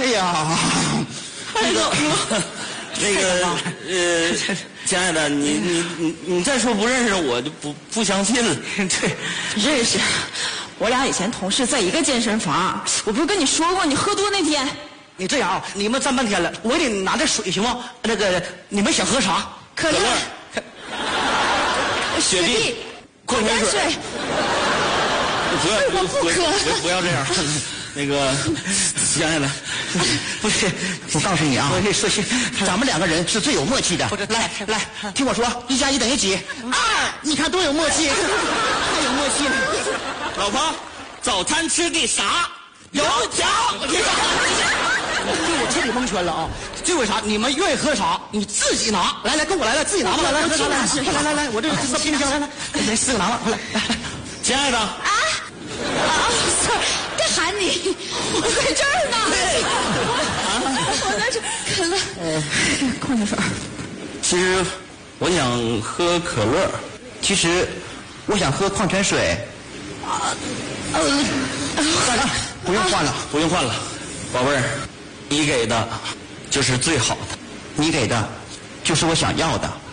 哎呀， 亲爱的，你再说不认识我就不相信了。 对， 认识，我俩以前同事，在一个健身房。我不是跟你说过，你喝多那天。 你这样啊，你们站半天了，我给你拿点水行吗？那个，你们想喝啥？ 可乐、 雪碧、矿泉水。不要这样。那个，亲爱的， 不是，我告诉你啊，我说咱们两个人是最有默契的。来，听我说，1加1等于几？2。你看多有默契，太有默契了。 老婆，早餐吃的啥？油条。 我彻底蒙圈了啊！这为啥？你们愿意喝啥？你自己拿。来，跟我来，自己拿吧。来，我这冰箱来，4个拿吧，快来。 亲爱的。 干啥你？我在这儿呢。我在这可乐，矿泉水。 其实我想喝可乐。 其实我想喝矿泉水。不用换了， 宝贝儿，你给的就是最好的， 你给的就是我想要的。